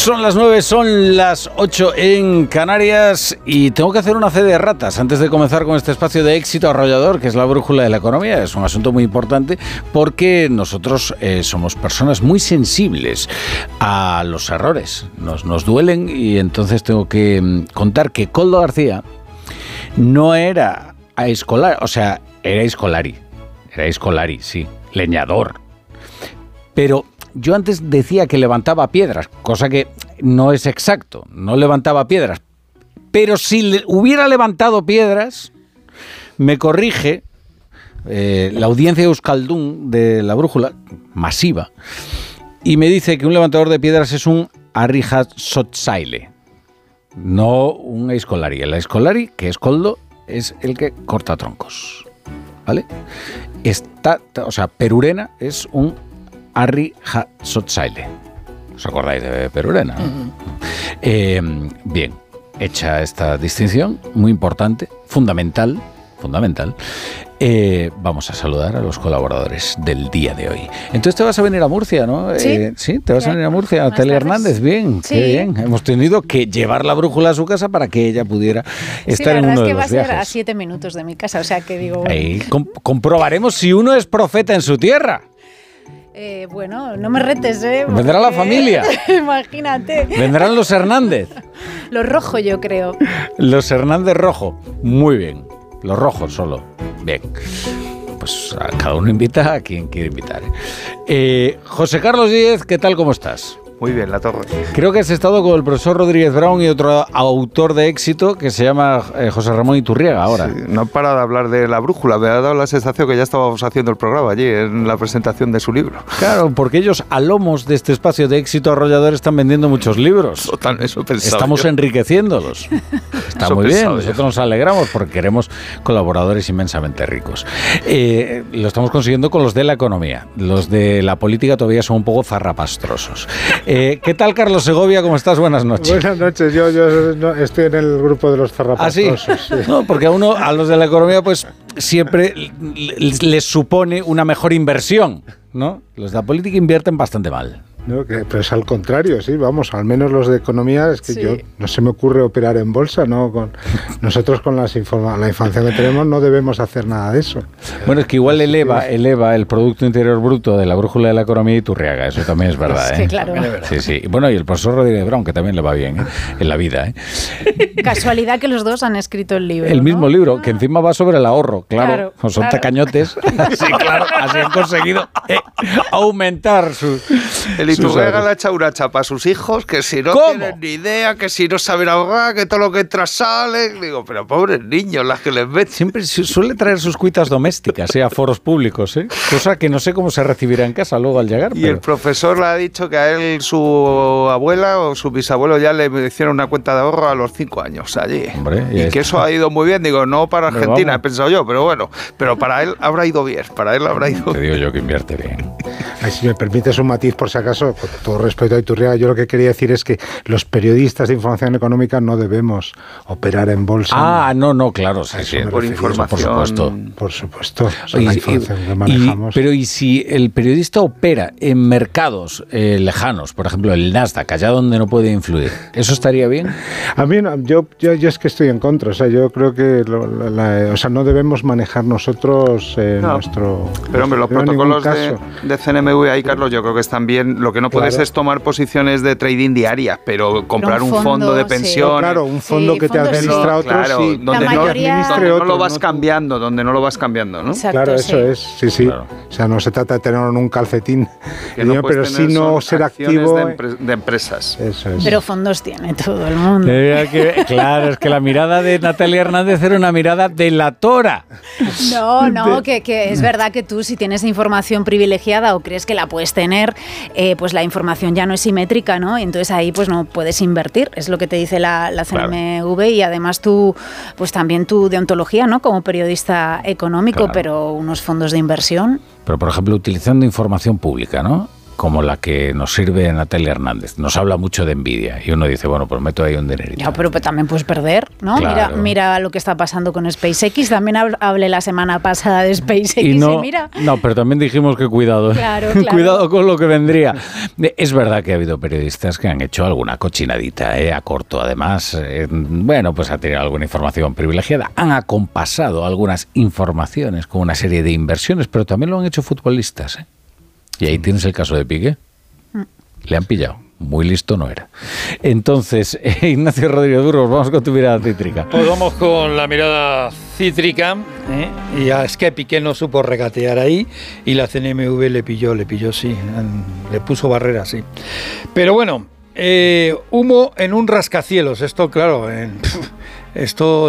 Son las 9, son las 8 en Canarias y tengo que hacer una fe de ratas antes de comenzar con este espacio de éxito arrollador que es la brújula de la economía. Es un asunto muy importante porque nosotros somos personas muy sensibles a los errores. Nos duelen y entonces tengo que contar que Koldo García no era escolar, o sea, era escolari, sí, leñador. Pero yo antes decía que levantaba piedras, cosa que no es exacto, no levantaba piedras. Pero si hubiera levantado piedras, me corrige la audiencia de Euskaldun de la brújula, masiva, y me dice que un levantador de piedras es un arrijasotzaile, no un escolari. El escolari, que es Koldo, es el que corta troncos, ¿vale? Perurena es un arrijasotzaile. ¿Os acordáis de Perurena? Bien, hecha esta distinción, muy importante, fundamental, vamos a saludar a los colaboradores del día de hoy. Entonces te vas a venir a Murcia, ¿no? Sí, te vas a venir a Murcia, Natalia Hernández. Bien, sí. Qué bien. Hemos tenido que llevar la brújula a su casa para que ella pudiera estar en uno de los viajes. La verdad es que va a ser a 7 minutos de mi casa, o sea que digo... Ahí comprobaremos si uno es profeta en su tierra. Bueno, no me retes, Vendrá la familia. Imagínate. Vendrán los Hernández. Los Rojo, yo creo. Los Hernández Rojo. Muy bien. Los rojos solo. Bien. Pues cada uno invita a quien quiere invitar. José Carlos Díez, ¿qué tal? ¿Cómo estás? Muy bien, La Torre. Creo que has estado con el profesor Rodríguez Brown y otro autor de éxito que se llama José Ramón Iturriaga ahora. Sí, no para de hablar de la brújula. Me ha dado la sensación que ya estábamos haciendo el programa allí en la presentación de su libro. Claro, porque ellos a lomos de este espacio de éxito arrollador están vendiendo muchos libros. Total, eso pensaba. Estamos enriqueciéndolos. Está eso muy bien, nosotros nos alegramos porque queremos colaboradores inmensamente ricos. Lo estamos consiguiendo con los de la economía. Los de la política todavía son un poco zarrapastrosos. ¿Qué tal, Carlos Segovia? ¿Cómo estás? Buenas noches. Buenas noches. Yo no, estoy en el grupo de los zarrapastrosos. ¿Ah, sí? Sí. No, porque a los de la economía, pues siempre les supone una mejor inversión, ¿no? Los de la política invierten bastante mal. No, pero es al contrario, sí, vamos, al menos los de economía, es que yo no se me ocurre operar en bolsa, ¿no? Nosotros con la información que tenemos no debemos hacer nada de eso. Bueno, es que igual eleva el Producto Interior Bruto de la brújula de la economía Iturriaga, eso también es verdad, Sí, claro. Sí. Bueno, y el profesor Rodríguez Brown, que también le va bien, en la vida, Casualidad que los dos han escrito el libro. El mismo libro, que encima va sobre el ahorro, claro. Son tacañotes. Sí, claro, así han conseguido aumentar su... El Iturriaga le ha echado una chapa a sus hijos, que si no tienen ni idea, que si no saben ahogar, que todo lo que entra sale. Digo, pero pobres niños, las que les meten. Siempre suele traer sus cuitas domésticas, a foros públicos, cosa que no sé cómo se recibirá en casa luego al llegar. Y el profesor le ha dicho que a él su abuela o su bisabuelo ya le hicieron una cuenta de ahorro a los 5 años allí. Hombre, y que eso ha ido muy bien. Digo, no para Argentina, he pensado yo, pero bueno, pero para él habrá ido bien. Te digo yo que invierte bien. Ay, si me permites un matiz por si acaso, con todo respeto a Iturriaga, yo lo que quería decir es que los periodistas de información económica no debemos operar en bolsa. No, claro, sí, por información. Por supuesto. La información que manejamos. Pero ¿y si el periodista opera en mercados lejanos, por ejemplo el Nasdaq, allá donde no puede influir, eso estaría bien? A mí, yo es que estoy en contra. O sea, yo creo que no debemos manejar nosotros nuestro... Pero hombre, los protocolos de CNMV ahí, Carlos, yo creo que están bien. Lo que no puedes es tomar posiciones de trading diarias, pero comprar un fondo de pensión. Claro, un fondo que te administra otro, donde no lo vas cambiando, ¿no? Exacto, claro, eso es, sí. Claro. O sea, no se trata de tenerlo en un calcetín, pero sí no ser activo de empresas. Eso es. Pero fondos tiene todo el mundo. Claro, es que la mirada de Natalia Hernández era una mirada delatora. No, que es verdad que tú si tienes información privilegiada o crees que la puedes tener, pues la información ya no es simétrica, ¿no? Y entonces ahí pues no puedes invertir, es lo que te dice la CNMV. Claro. Y además tú, pues también tu deontología, ¿no? Como periodista económico, claro. Pero unos fondos de inversión. Pero por ejemplo, utilizando información pública, ¿no? como la que nos sirve Natalia Hernández. Nos habla mucho de envidia y uno dice, bueno, pues meto ahí un dinerito. Ya, pero también puedes perder, ¿no? Claro. Mira lo que está pasando con SpaceX. También hablé la semana pasada de SpaceX y mira. No, pero también dijimos que cuidado. Claro. Cuidado con lo que vendría. Es verdad que ha habido periodistas que han hecho alguna cochinadita, a corto, además. Bueno, pues ha tenido alguna información privilegiada. Han acompasado algunas informaciones con una serie de inversiones, pero también lo han hecho futbolistas, ¿eh? Y ahí tienes el caso de Piqué. Le han pillado. Muy listo no era. Entonces, Ignacio Rodríguez Burgos, vamos con tu mirada cítrica. Pues vamos con la mirada cítrica, y es que Piqué no supo regatear ahí y la CNMV le pilló, sí, le puso barreras, sí. Pero bueno, humo en un rascacielos, esto claro, esto